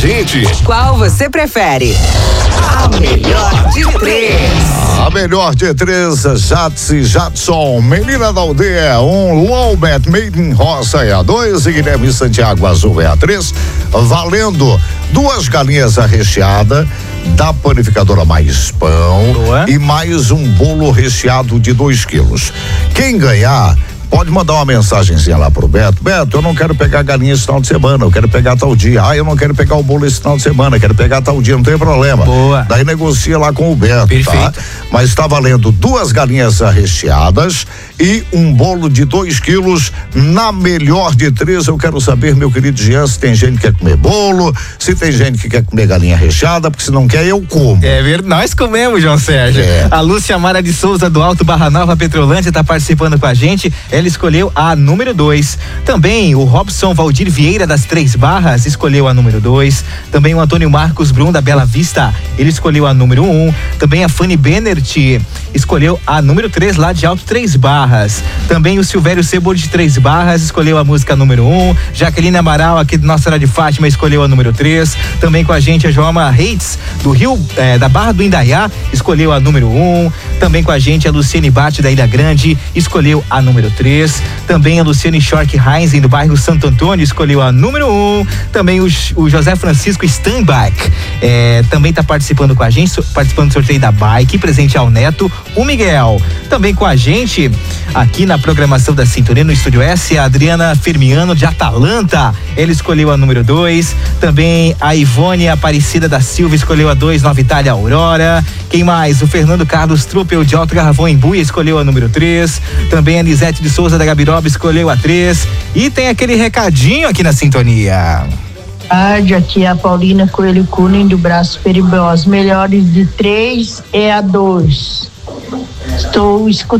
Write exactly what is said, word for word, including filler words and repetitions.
gente. Qual você prefere? A melhor de três. A melhor de três, Jatsi Jadson, Menina da Aldeia, um Lowbat Made in Roça é a dois e Guilherme Santiago Azul é a três, valendo duas galinhas recheadas da panificadora Mais Pão. Boa. E mais um bolo recheado de dois quilos. Quem ganhar pode mandar uma mensagenzinha lá pro Beto. Beto, eu não quero pegar galinha esse final de semana, eu quero pegar tal dia. Ah, eu não quero pegar o bolo esse final de semana, quero pegar tal dia, não tem problema. Boa. Daí negocia lá com o Beto. Perfeito. Tá? Mas está valendo duas galinhas recheadas e um bolo de dois quilos na melhor de três. Eu quero saber, meu querido Jean, se tem gente que quer comer bolo, se tem gente que quer comer galinha recheada, porque se não quer, eu como. É verdade, nós comemos, João Sérgio. É. A Lúcia Mara de Souza do Alto Barra Nova Petrolândia está participando com a gente. Ela escolheu a número dois. Também o Robson Valdir Vieira das Três Barras escolheu a número dois. Também o Antônio Marcos Brum da Bela Vista, ele escolheu a número um. Também a Fanny Bennert escolheu a número três lá de Alto Três Barras. Também o Silvério Cebor de Três Barras escolheu a música número um. Jaqueline Amaral aqui do Nossa Senhora de Fátima escolheu a número três. Também com a gente a Joama Reitz do Rio, eh, da Barra do Indaiá, escolheu a número um. Também com a gente a Luciene Bate da Ilha Grande escolheu a número três. Também a Luciane Schork Heinzen do bairro Santo Antônio escolheu a número um. Também o, o José Francisco Steinbach eh, também está participando com a gente, participando do sorteio da bike, presente ao neto, o Miguel. Também com a gente aqui na programação da Sintonia no Estúdio S, a Adriana Firmiano de Atalanta, ele escolheu a número dois. Também a Ivone Aparecida da Silva escolheu a dois, Nova Itália Aurora. Quem mais? O Fernando Carlos Truppel de Alto Garrafão em Buia escolheu a número três. Também a Anisete de Souza da Gabiroba escolheu a três. E tem aquele recadinho aqui na Sintonia. Tarde, aqui é a Paulina Coelho Cunha do Braço Peribó. As melhores de três é a dois. Estou escutando